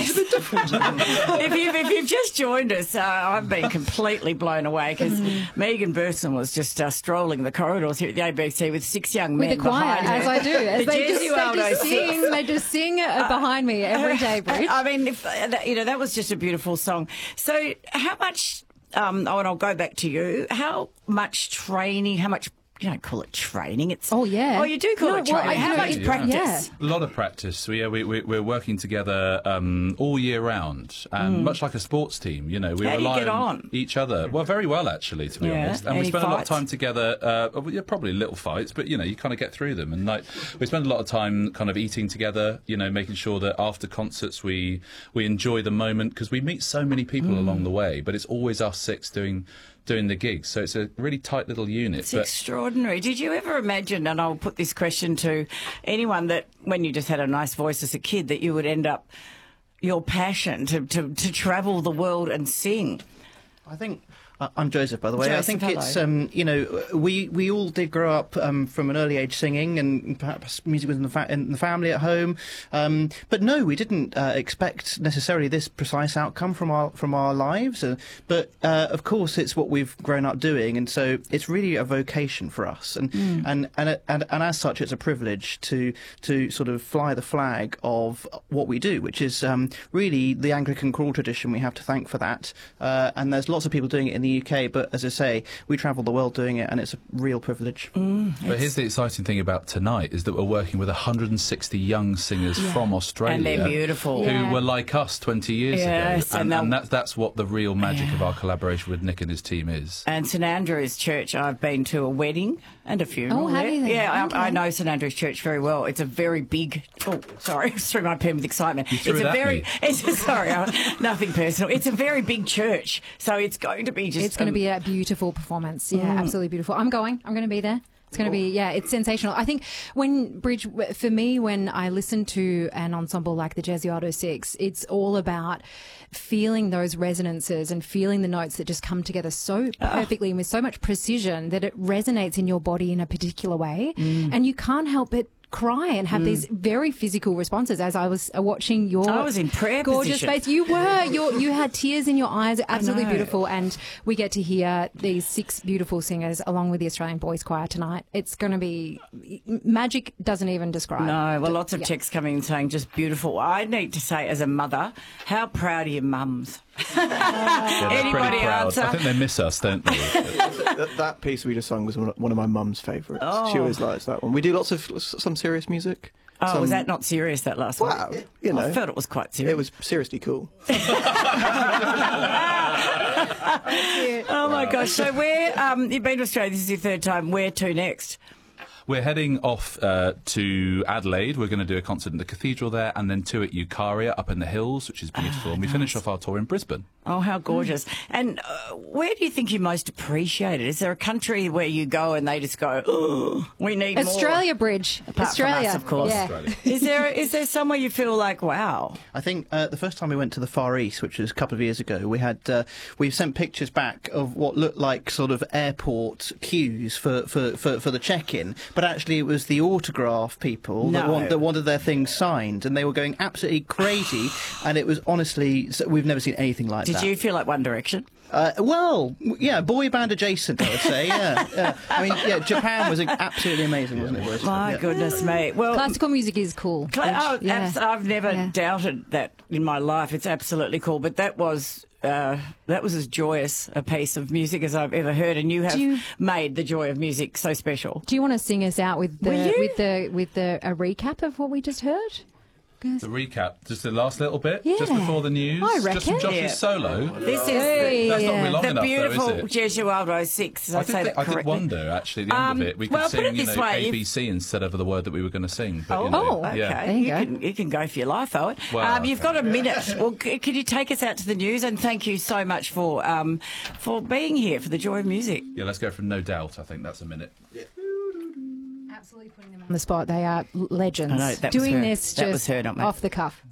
It's a bit different. If you've just joined us, I've been completely blown away because Megan Burson was just strolling the corridors here at the ABC with 6 young men with the choir, behind her. as I do. As they just sing behind me every day, Bridge. I mean, that was just a beautiful song. So how much, and I'll go back to you, how much training, how much, you don't call it training. It's Oh, yeah. Oh, you do call it training. How much practice? Yeah. A lot of practice. We're working together all year round, and much like a sports team, we How do you rely get on each other. Well, very well, actually, to be honest. And we Any spend a lot of fights? time together. Probably little fights, but you kind of get through them. And we spend a lot of time kind of eating together. Making sure that after concerts we enjoy the moment because we meet so many people along the way. But it's always us 6 doing the gigs, so it's a really tight little unit. It's extraordinary. Did you ever imagine, and I'll put this question to anyone, that when you just had a nice voice as a kid, that you would end up your passion to travel the world and sing? I think I'm Joseph, by the way. Joseph, I think it's we all did grow up from an early age singing, and perhaps music was in the family at home. But no, we didn't expect necessarily this precise outcome from our lives. But of course, it's what we've grown up doing, and so it's really a vocation for us. And as such, it's a privilege to sort of fly the flag of what we do, which is really the Anglican choral tradition. We have to thank for that. And there's lots of people doing it in the UK, but as I say, we travel the world doing it, and it's a real privilege. But here's the exciting thing about tonight is that we're working with 160 young singers from Australia. And they're beautiful. Who were like us 20 years Yes, ago. And that's what the real magic of our collaboration with Nick and his team is. And St Andrew's Church, I've been to a wedding and a funeral. Oh, have you then? Yeah, Okay. I know St Andrew's Church very well. It's a very big... Oh, sorry, I threw my pen with excitement. You threw it at me. Sorry, nothing personal. It's a very big church, so it's going to be just... It's going to be a beautiful performance. Yeah, absolutely beautiful. I'm going to be there. It's going to be, it's sensational. I think for me, when I listen to an ensemble like the Jesuado 6, it's all about feeling those resonances and feeling the notes that just come together so perfectly and with so much precision that it resonates in your body in a particular way. And you can't help but cry and have these very physical responses. As I was watching your I was in prayer gorgeous position. face, you had tears in your eyes. Absolutely beautiful. And we get to hear these 6 beautiful singers along with the Australian Boys Choir tonight. It's going to be magic. Doesn't even describe. No, well, lots of texts coming in saying just beautiful. I need to say, as a mother, how proud are your mums? Anybody answer? I think they miss us, don't they? That piece we just sung was one of my mum's favourites. She always likes that one. We do lots of some serious music. Oh, was that not serious, that last one? Wow, I felt it was quite serious. It was seriously cool. Oh my gosh! So you've been to Australia. This is your 3rd time. Where to next? We're heading off to Adelaide. We're going to do a concert in the cathedral there, and then 2 at Eucharia up in the hills, which is beautiful. And we finish off our tour in Brisbane. Oh, how gorgeous. And where do you think you most appreciate it? Is there a country where you go and they just go, oh, we need Australia more? Bridge. Apart Australia, from us, of course. Yeah. Australia. Is there somewhere you feel like, wow? I think the first time we went to the Far East, which was a couple of years ago, we sent pictures back of what looked like sort of airport queues for the check-in, but actually it was the autograph people that wanted their things signed, and they were going absolutely crazy, and it was honestly, we've never seen anything like that. Did you feel like One Direction? Well, yeah, boy band adjacent, I would say, yeah. I mean, yeah, Japan was absolutely amazing, wasn't it? My goodness me. Well, Classical music is cool. I've never doubted that in my life. It's absolutely cool. But that was as joyous a piece of music as I've ever heard, and you have made the joy of music so special. Do you want to sing us out with a recap of what we just heard? The recap, just the last little bit, Yeah. just before the news. I reckon. Just from Josh's Yeah. solo. This is That's not really long the enough, beautiful though, is it? Jesuado 6. I say that did correctly. wonder, actually, at the end of it, we could well, put sing, it this way, ABC instead of the word that we were going to sing. But, okay. yeah. There you You can go for your life, though. Well, you've got a minute. Well, could you take us out to the news? And thank you so much for being here for the joy of music. Yeah, let's go from No Doubt. I think that's a minute. Absolutely putting them on the spot. They are legends. I know, that was Doing her. this That just was her, not me. off the cuff.